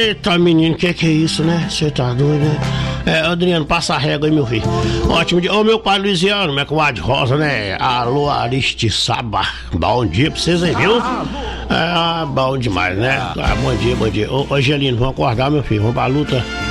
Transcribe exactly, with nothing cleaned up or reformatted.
Eita, menino, que que é isso, né? Você tá doido, né? É, Adriano, passa a régua aí, meu filho. Ótimo dia. Ô, meu pai Luiziano, minha comadre Rosa, né? Alô, Aristiçaba. Bom dia pra vocês aí, viu? É, bom demais, né? Ah, bom dia, bom dia. Ô, ô Gelino, vamos acordar, meu filho. Vamos pra luta.